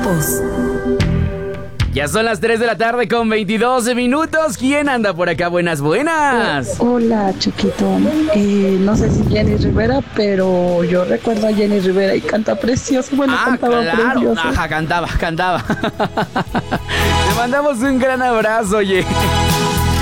horóscopos. Ya son las 3 de la tarde con 22 minutos. ¿Quién anda por acá? Buenas. Hola, chiquito. No sé si Jenny Rivera, pero yo recuerdo a Jenny Rivera y canta precioso. Bueno, cantaba precioso. Ajá, cantaba. Le mandamos un gran abrazo, oye.